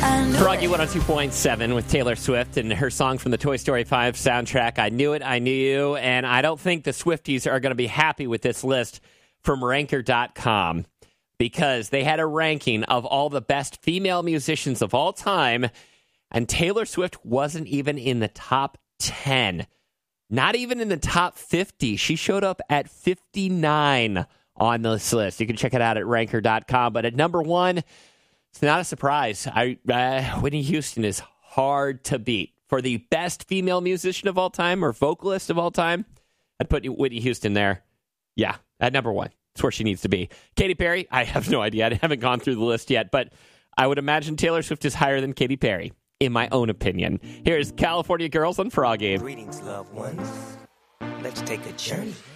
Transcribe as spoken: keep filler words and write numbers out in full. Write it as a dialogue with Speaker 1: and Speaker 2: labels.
Speaker 1: Froggy one oh two point seven with Taylor Swift and her song from the Toy Story five soundtrack, I Knew It, I Knew You, and I don't think the Swifties are going to be happy with this list from ranker dot com because they had a ranking of all the best female musicians of all time, and Taylor Swift wasn't even in the top ten. Not even in the top fifty. She showed up at fifty-nine on this list. You can check it out at ranker dot com, but at number one, it's not a surprise. I uh, Whitney Houston is hard to beat. For the best female musician of all time or vocalist of all time, I'd put Whitney Houston there. Yeah, at number one. That's where she needs to be. Katy Perry, I have no idea. I haven't gone through the list yet, but I would imagine Taylor Swift is higher than Katy Perry, in my own opinion. Here's California Girls on Froggy.
Speaker 2: Greetings, loved ones. Let's take a journey.